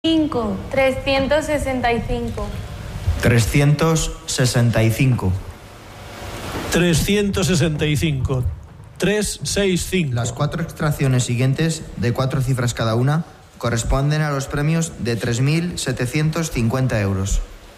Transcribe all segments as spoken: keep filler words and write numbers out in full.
cinco, trescientos sesenta y cinco. trescientos sesenta y cinco. trescientos sesenta y cinco. trescientos sesenta y cinco. Las cuatro extracciones siguientes, de cuatro cifras cada una, corresponden a los premios de tres mil setecientos cincuenta euros.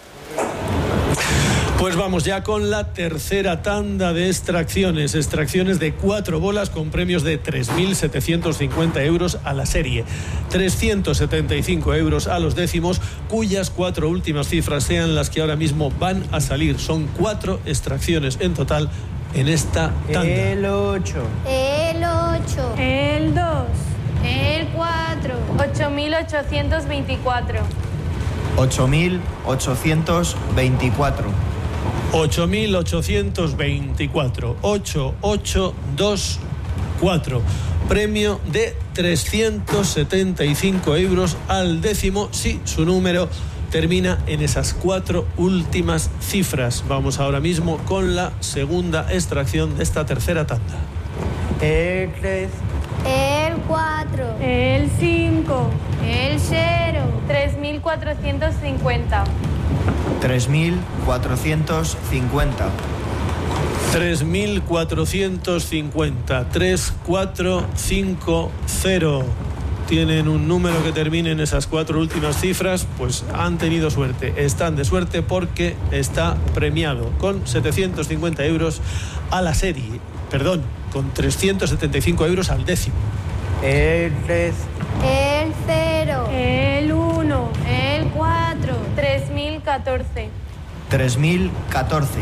Pues vamos ya con la tercera tanda de extracciones. Extracciones de cuatro bolas con premios de tres mil setecientos cincuenta euros a la serie. trescientos setenta y cinco euros a los décimos, cuyas cuatro últimas cifras sean las que ahora mismo van a salir. Son cuatro extracciones en total en esta tanda. El ocho. El ocho. El dos. El cuatro. ocho mil ochocientos veinticuatro. ocho mil ochocientos veinticuatro. ocho mil ochocientos veinticuatro. ocho ocho dos cuatro. Premio de trescientos setenta y cinco euros al décimo si su número termina en esas cuatro últimas cifras. Vamos ahora mismo con la segunda extracción de esta tercera tanda. El tres. El cuatro. El cinco. El cero. tres mil cuatrocientos cincuenta. tres mil cuatrocientos cincuenta. tres mil cuatrocientos cincuenta. tres cuatro cinco cero. Tienen un número que termine en esas cuatro últimas cifras, pues han tenido suerte. Están de suerte porque está premiado con setecientos cincuenta euros a la serie. Perdón, con trescientos setenta y cinco euros al décimo. El tres. El cero. El uno. El cuatro. tres mil catorce. tres mil catorce.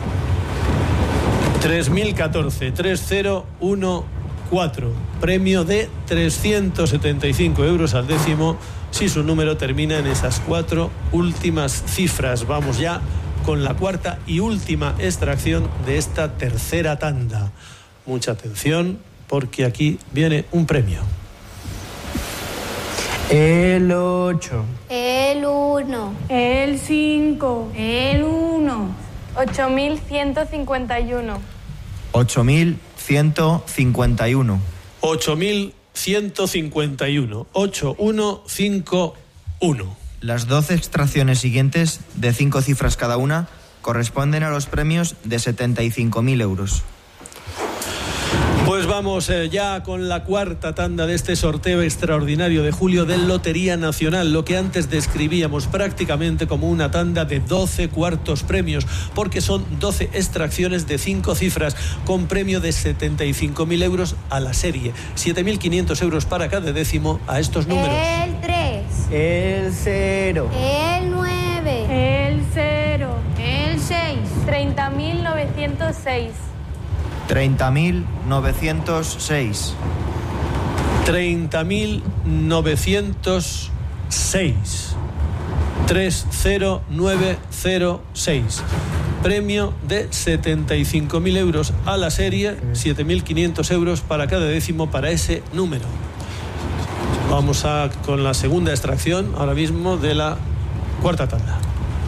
tres mil catorce. tres cero uno cuatro. Premio de trescientos setenta y cinco euros al décimo si su número termina en esas cuatro últimas cifras. Vamos ya con la cuarta y última extracción de esta tercera tanda. Mucha atención porque aquí viene un premio. El ocho. El uno. El cinco. El uno. ocho mil ciento cincuenta y uno. ocho mil ciento cincuenta y uno. ocho mil ciento cincuenta y uno. ocho uno cinco uno. Las doce extracciones siguientes, de cinco cifras cada una, corresponden a los premios de setenta y cinco mil euros. Pues vamos eh, ya con la cuarta tanda de este sorteo extraordinario de julio de Lotería Nacional, lo que antes describíamos prácticamente como una tanda de doce cuartos premios, porque son doce extracciones de cinco cifras con premio de setenta y cinco mil euros a la serie, siete mil quinientos euros para cada décimo a estos números. El tres. El cero. El nueve. El cero. El seis. treinta mil novecientos seis. treinta mil novecientos seis. treinta mil novecientos seis. tres cero nueve cero seis. Premio de setenta y cinco mil euros a la serie, siete mil quinientos euros para cada décimo para ese número. Vamos a con la segunda extracción ahora mismo de la cuarta tanda.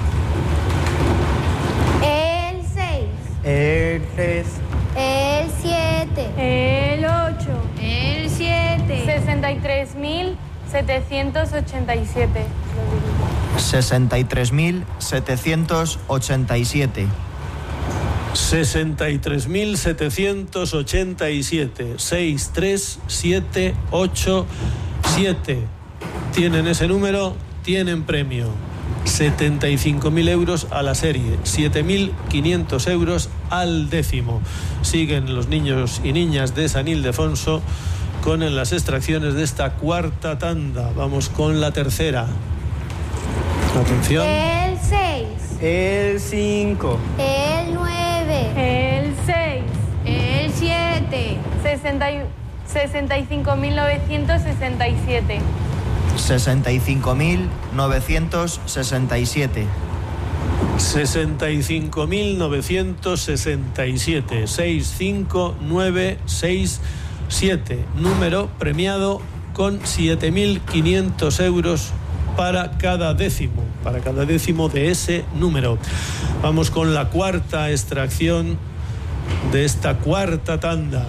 El seis. El tres. El siete. El ocho. El siete. sesenta y tres mil setecientos ochenta y siete. sesenta y tres mil setecientos ochenta y siete. sesenta y tres mil setecientos ochenta y siete. seis tres siete ocho siete. Tienen ese número, tienen premio. setenta y cinco mil euros a la serie, siete mil quinientos euros al décimo. Siguen los niños y niñas de San Ildefonso con las extracciones de esta cuarta tanda. Vamos con la tercera. Atención. El seis. El cinco. El nueve. El seis. El siete. sesenta y cinco mil novecientos sesenta y siete. sesenta y cinco mil novecientos sesenta y siete. sesenta y cinco mil novecientos sesenta y siete. seis cinco nueve seis siete. Número premiado con siete mil quinientos euros para cada décimo, para cada décimo de ese número. Vamos con la cuarta extracción de esta cuarta tanda.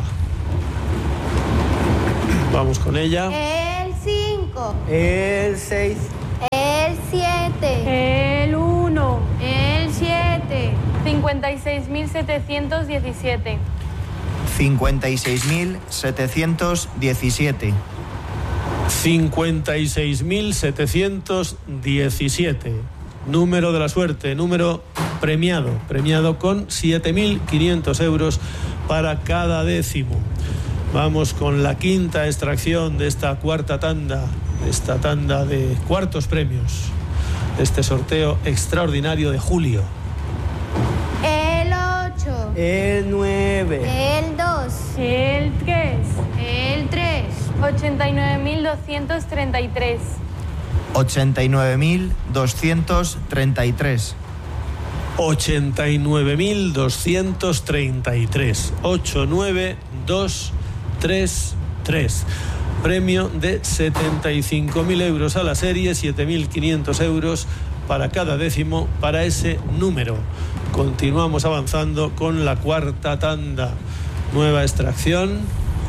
Vamos con ella. El cinco. El seis. cincuenta y seis mil setecientos diecisiete. cincuenta y seis mil setecientos diecisiete. cincuenta y seis mil setecientos diecisiete. Número de la suerte, número premiado, premiado con siete mil quinientos euros para cada décimo. Vamos con la quinta extracción de esta cuarta tanda, de esta tanda de cuartos premios, de este sorteo extraordinario de julio. El ocho. El nueve. El dos. El tres. El tres. ochenta y nueve mil doscientos treinta y tres. ochenta y nueve mil doscientos treinta y tres. ochenta y nueve mil doscientos treinta y tres. ocho nueve dos tres tres. Premio de setenta y cinco mil euros a la serie, siete mil quinientos euros para cada décimo para ese número. Continuamos avanzando con la cuarta tanda. Nueva extracción.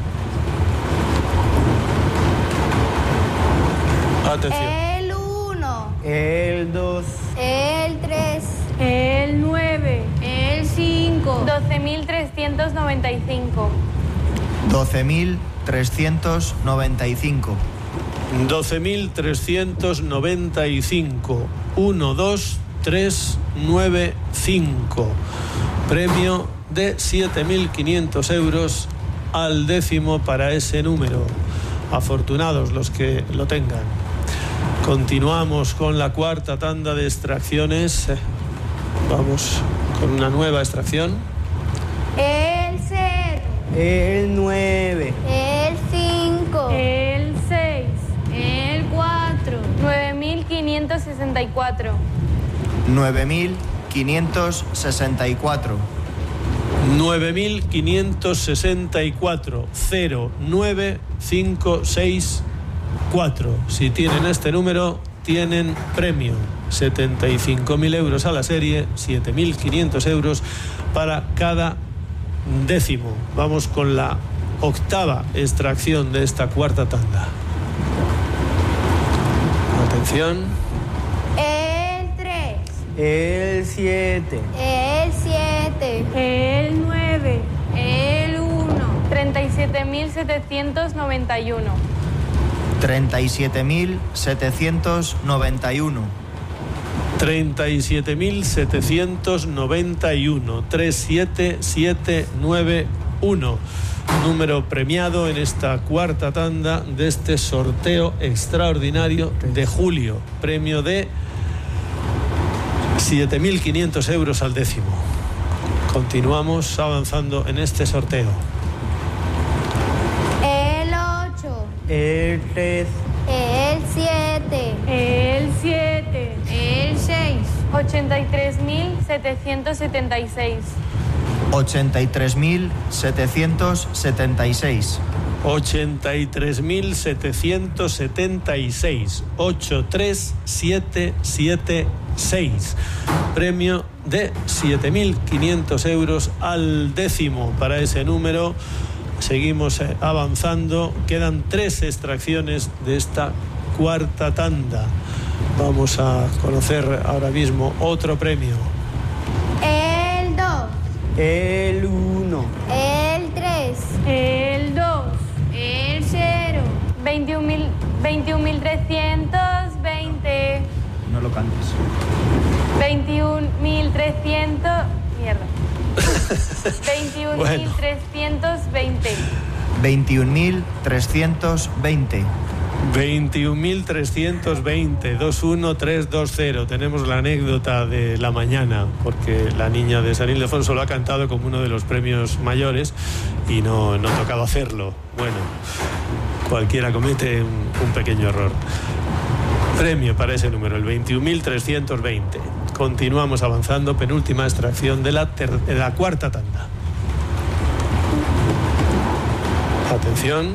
Atención. El uno. El dos. El tres. El nueve. El cinco. doce mil trescientos noventa y cinco. doce mil trescientos noventa y cinco. doce mil trescientos noventa y cinco. uno dos tres nueve cinco. Premio de siete mil quinientos euros al décimo para ese número. Afortunados los que lo tengan. Continuamos con la cuarta tanda de extracciones. Vamos con una nueva extracción. El cero. El nueve. El cinco. El seis. El cuatro. nueve mil quinientos sesenta y cuatro. nueve mil quinientos sesenta y cuatro. nueve mil quinientos sesenta y cuatro. cero nueve cinco seis cuatro. Si tienen este número, tienen premio. setenta y cinco mil euros a la serie, siete mil quinientos euros para cada décimo. Vamos con la octava extracción de esta cuarta tanda. Atención. El tres. El siete. El siete. El nueve. El uno. treinta y siete mil setecientos noventa y uno. treinta y siete mil setecientos noventa y uno. treinta y siete mil setecientos noventa y uno. tres siete siete nueve uno. Número premiado en esta cuarta tanda de este sorteo extraordinario de julio. Premio de siete mil quinientos euros al décimo. Continuamos avanzando en este sorteo. El ocho. El tres. El siete. El siete. El seis. ochenta y tres mil setecientos setenta y seis. ochenta y tres mil setecientos setenta y seis. ochenta y tres mil setecientos setenta y seis. ocho tres siete siete seis. Premio de siete mil quinientos euros al décimo para ese número. Seguimos avanzando. Quedan tres extracciones de esta cuarta tanda. Vamos a conocer ahora mismo otro premio. El dos. El uno. El tres. El dos. El cero. veintiún mil trescientos veinte. No lo cantes. veintiún mil trescientos. Mierda. veintiún mil trescientos veinte. veintiún mil trescientos veinte. veintiún mil trescientos veinte. dos uno tres dos cero. Tenemos la anécdota de la mañana, porque la niña de San Ildefonso lo ha cantado como uno de los premios mayores y no, no tocaba hacerlo. Bueno, cualquiera comete un, un pequeño error. Premio para ese número, el veintiún mil trescientos veinte. Continuamos avanzando, penúltima extracción de la, ter- de la cuarta tanda. Atención.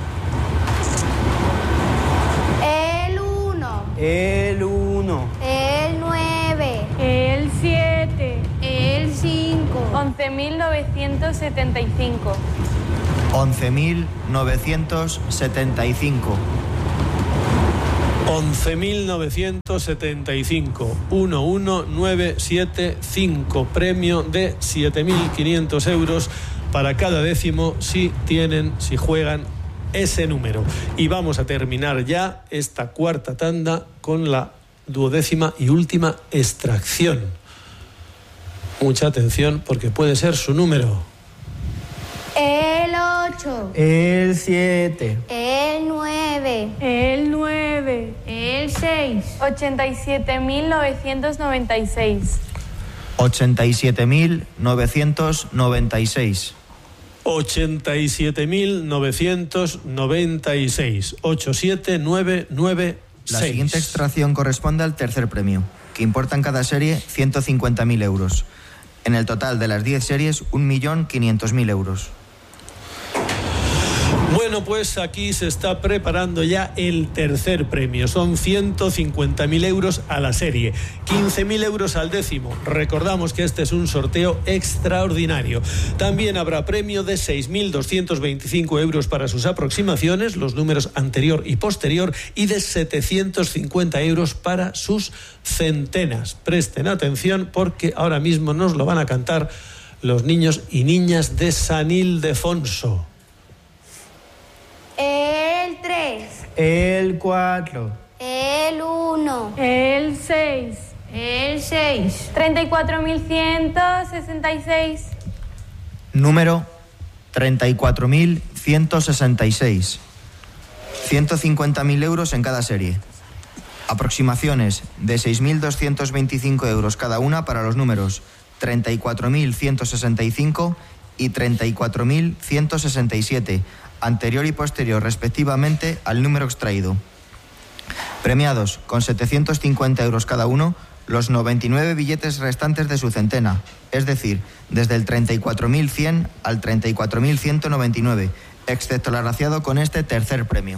El uno. El uno. El nueve. El siete. El cinco. once mil novecientos setenta y cinco. once mil novecientos setenta y cinco. once mil novecientos setenta y cinco, uno uno nueve siete cinco, premio de siete mil quinientos euros para cada décimo si tienen, si juegan ese número. Y vamos a terminar ya esta cuarta tanda con la duodécima y última extracción. Mucha atención porque puede ser su número. El ocho. El siete. El nueve. El nueve. El seis. ochenta y siete mil novecientos noventa y seis. ochenta y siete mil novecientos noventa y seis. ochenta y siete mil novecientos noventa y seis. ocho siete nueve nueve seis. La siguiente extracción corresponde al tercer premio, que importa en cada serie ciento cincuenta mil euros. En el total de las diez series, un millón quinientos mil euros. Bueno, pues aquí se está preparando ya el tercer premio. Son ciento cincuenta mil euros a la serie, quince mil euros al décimo. Recordamos que este es un sorteo extraordinario. También habrá premio de seis mil doscientos veinticinco euros para sus aproximaciones, los números anterior y posterior, y de setecientos cincuenta euros para sus centenas. Presten atención porque ahora mismo nos lo van a cantar los niños y niñas de San Ildefonso. El tres. El cuatro. El uno. El seis. El seis. treinta y cuatro mil ciento sesenta y seis. Número treinta y cuatro mil ciento sesenta y seis. ciento cincuenta mil euros en cada serie. Aproximaciones de seis mil doscientos veinticinco euros cada una para los números treinta y cuatro mil ciento sesenta y cinco y treinta y cuatro mil ciento sesenta y siete, anterior y posterior respectivamente al número extraído. Premiados con setecientos cincuenta euros cada uno los noventa y nueve billetes restantes de su centena, es decir, desde el treinta y cuatro mil cien al treinta y cuatro mil ciento noventa y nueve, excepto el agraciado con este tercer premio.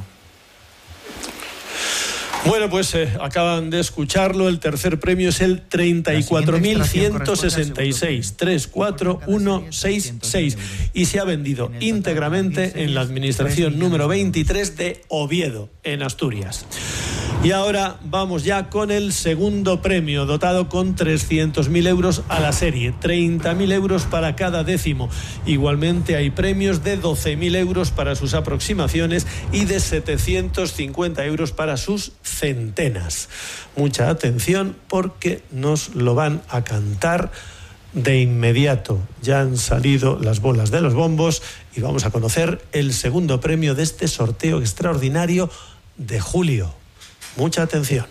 Bueno, pues eh, acaban de escucharlo. El tercer premio es el treinta y cuatro mil ciento sesenta y seis, tres cuatro uno seis seis, y se ha vendido íntegramente en la administración número veintitrés de Oviedo, en Asturias. Y ahora vamos ya con el segundo premio, dotado con trescientos mil euros a la serie, treinta mil euros para cada décimo. Igualmente hay premios de doce mil euros para sus aproximaciones y de setecientos cincuenta euros para sus centenas. Mucha atención porque nos lo van a cantar de inmediato. Ya han salido las bolas de los bombos y vamos a conocer el segundo premio de este sorteo extraordinario de julio. Mucha atención.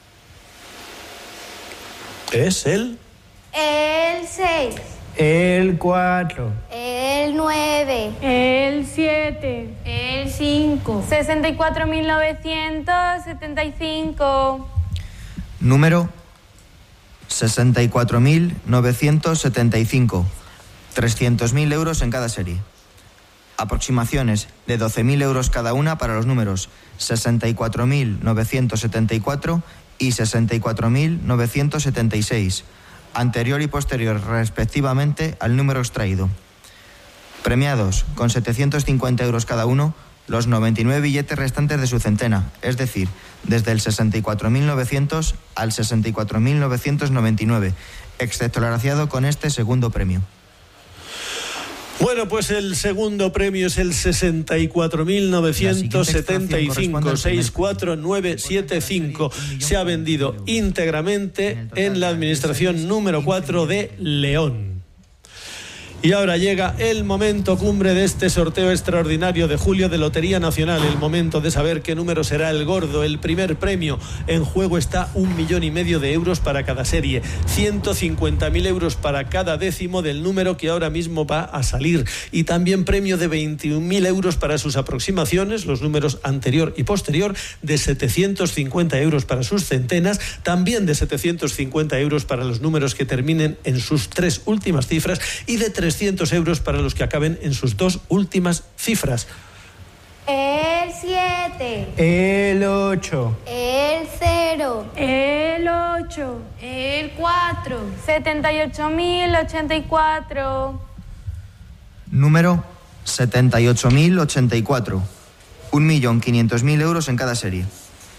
Es el... El seis. El cuatro. El nueve. El siete. El cinco. sesenta y cuatro mil novecientos setenta y cinco. Número sesenta y cuatro mil novecientos setenta y cinco. trescientos mil euros en cada serie. Aproximaciones de doce mil euros cada una para los números sesenta y cuatro mil novecientos setenta y cuatro y sesenta y cuatro mil novecientos setenta y seis, anterior y posterior respectivamente al número extraído. Premiados con setecientos cincuenta euros cada uno los noventa y nueve billetes restantes de su centena, es decir, desde el sesenta y cuatro mil novecientos al sesenta y cuatro mil novecientos noventa y nueve, excepto el agraciado con este segundo premio. Bueno, pues el segundo premio es el sesenta y cuatro mil novecientos setenta y cinco, seis cuatro nueve siete cinco. Se ha vendido íntegramente en la administración número cuatro de León. Y ahora llega el momento cumbre de este sorteo extraordinario de julio de Lotería Nacional. El momento de saber qué número será el gordo, el primer premio. En juego está un millón y medio de euros para cada serie, ciento cincuenta mil euros para cada décimo del número que ahora mismo va a salir. Y también premio de veintiún mil euros para sus aproximaciones, los números anterior y posterior, de setecientos cincuenta euros para sus centenas, también de setecientos cincuenta euros para los números que terminen en sus tres últimas cifras y de trescientos euros para los que acaben en sus dos últimas cifras. El siete. El ocho. El cero. El ocho. El cuatro. setenta y ocho mil ochenta y cuatro. Número setenta y ocho mil ochenta y cuatro. un millón quinientos mil euros en cada serie.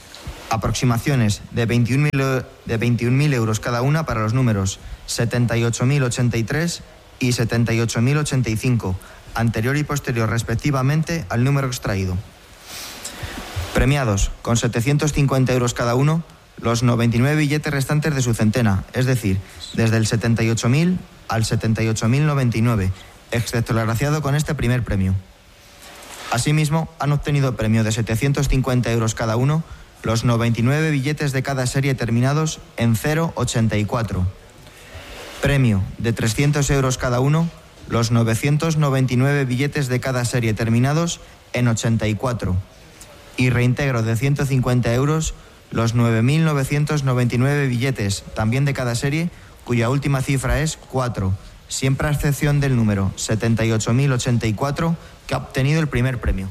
Aproximaciones de veintiún mil euros cada una para los números setenta y ocho mil ochenta y tres y setenta y ocho mil ochenta y cinco, anterior y posterior respectivamente al número extraído. Premiados con setecientos cincuenta euros cada uno los noventa y nueve billetes restantes de su centena, es decir, desde el setenta y ocho mil al setenta y ocho mil noventa y nueve, excepto el agraciado con este primer premio. Asimismo, han obtenido premio de setecientos cincuenta euros cada uno los noventa y nueve billetes de cada serie terminados en cero ochenta y cuatro. Premio de trescientos euros cada uno los novecientos noventa y nueve billetes de cada serie terminados en ochenta y cuatro. Y reintegro de ciento cincuenta euros los nueve mil novecientos noventa y nueve billetes, también de cada serie, cuya última cifra es cuatro, siempre a excepción del número setenta y ocho mil ochenta y cuatro, que ha obtenido el primer premio.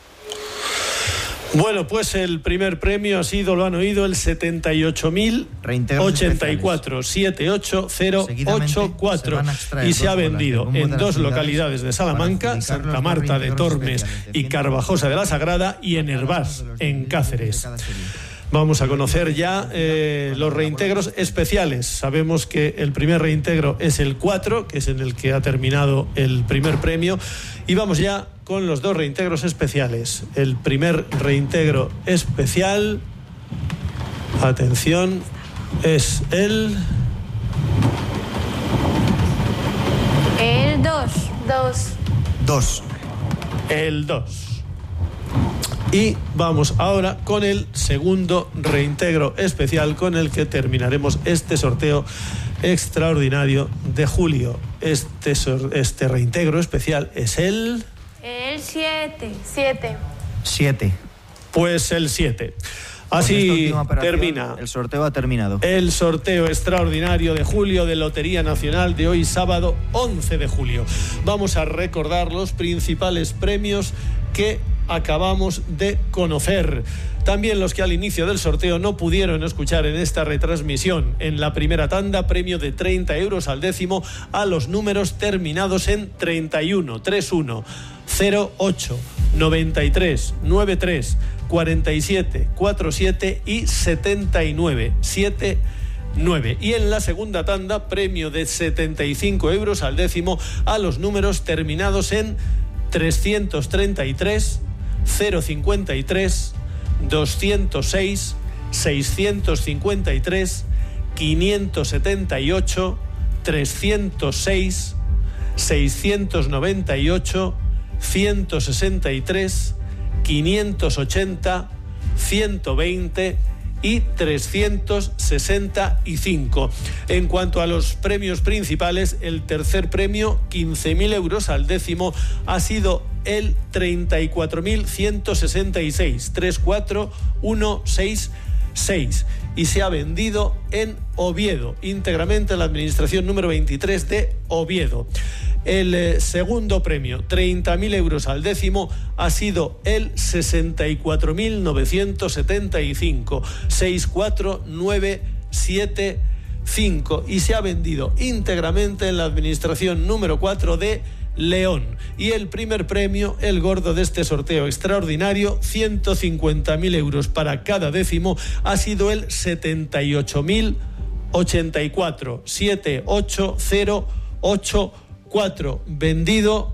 Bueno, pues el primer premio ha sido, lo han oído, el setenta y ocho mil ochenta y cuatro, setenta y ocho mil ochenta y cuatro, y se ha vendido en dos localidades de Salamanca, Santa Marta de Tormes y Carvajosa de la Sagrada, y en Hervás, en Cáceres. Vamos a conocer ya eh, los reintegros especiales. Sabemos que el primer reintegro es el cuatro, que es en el que ha terminado el primer premio, y vamos ya con los dos reintegros especiales. El primer reintegro especial, atención, es el... El dos. Dos. Dos. El dos. Y vamos ahora con el segundo reintegro especial, con el que terminaremos este sorteo extraordinario de julio. Este, este reintegro especial es el... El siete. Siete. Siete. Pues el siete. Así termina. El sorteo ha terminado. El sorteo extraordinario de julio de Lotería Nacional de hoy, sábado once de julio. Vamos a recordar los principales premios que acabamos de conocer. También los que al inicio del sorteo no pudieron escuchar en esta retransmisión. En la primera tanda, premio de treinta euros al décimo a los números terminados en treinta y uno, treinta y uno, cero ocho, noventa y tres, noventa y tres, cuarenta y siete, cuarenta y siete y setenta y nueve, setenta y nueve. Y en la segunda tanda, premio de setenta y cinco euros al décimo a los números terminados en trescientos treinta y tres, cero cincuenta y tres, doscientos seis, seiscientos cincuenta y tres, quinientos setenta y ocho, trescientos seis, seiscientos noventa y ocho, ciento sesenta y tres, quinientos ochenta, ciento veinte y trescientos sesenta y cinco. En cuanto a los premios principales, el tercer premio, quince mil euros al décimo, ha sido el treinta y cuatro mil ciento sesenta y seis, treinta y cuatro mil ciento sesenta y seis, y se ha vendido en Oviedo, íntegramente en la administración número veintitrés de Oviedo. El eh, segundo premio, treinta mil euros al décimo, ha sido el sesenta y cuatro mil novecientos setenta y cinco, sesenta y cuatro mil novecientos setenta y cinco, y se ha vendido íntegramente en la administración número cuatro de León. Y el primer premio, el gordo de este sorteo extraordinario, ciento cincuenta mil euros para cada décimo, ha sido el setenta y ocho mil ochenta y cuatro, setenta y ocho mil ochenta y cuatro, vendido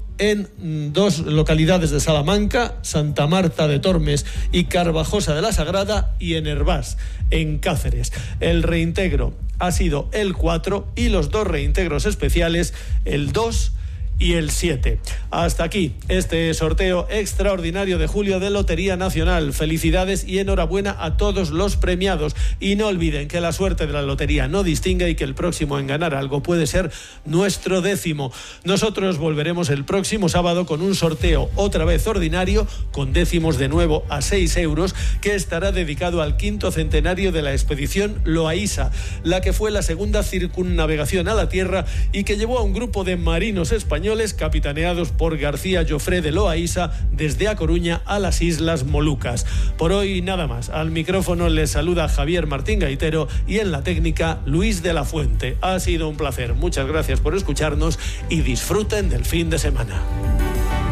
en dos localidades de Salamanca, Santa Marta de Tormes y Carvajosa de la Sagrada, y en Hervás, en Cáceres. El reintegro ha sido el cuatro y los dos reintegros especiales, el dos y el siete. Hasta aquí este sorteo extraordinario de julio de Lotería Nacional. Felicidades y enhorabuena a todos los premiados, y no olviden que la suerte de la lotería no distingue y que el próximo en ganar algo puede ser nuestro décimo. Nosotros volveremos el próximo sábado con un sorteo otra vez ordinario, con décimos de nuevo a seis euros, que estará dedicado al quinto centenario de la expedición Loaísa, la que fue la segunda circunnavegación a la Tierra y que llevó a un grupo de marinos españoles capitaneados por García Jofré de Loaísa desde A Coruña a las Islas Molucas. Por hoy nada más. Al micrófono les saluda Javier Martín Gaitero y en la técnica Luis de la Fuente. Ha sido un placer. Muchas gracias por escucharnos y disfruten del fin de semana.